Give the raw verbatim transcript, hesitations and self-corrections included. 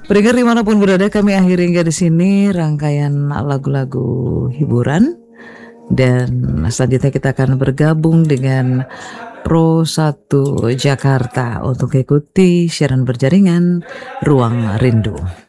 Pendengar dimanapun berada, kami akhiri hingga di sini rangkaian lagu-lagu hiburan, dan selanjutnya kita akan bergabung dengan Pro satu Jakarta untuk ikuti siaran berjaringan Ruang Rindu.